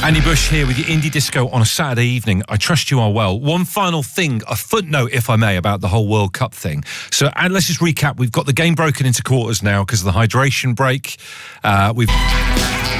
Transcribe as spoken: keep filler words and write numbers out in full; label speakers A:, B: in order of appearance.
A: Andy Bush here with your Indie Disco on a Saturday evening. I trust you are well. One final thing, a footnote, if I may, about the whole World Cup thing. So, and let's just recap. We've got the game broken into quarters now because of the hydration break. Uh, we've...